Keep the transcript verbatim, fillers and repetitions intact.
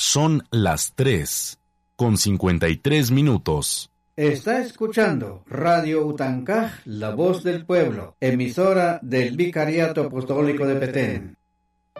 Son las tres, con cincuenta y tres minutos. Está escuchando Radio Utancaj, La Voz del Pueblo, emisora del Vicariato Apostólico de Petén.